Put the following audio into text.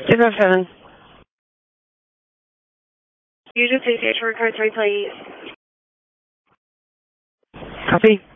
257. You just ACH record 3, please. Copy.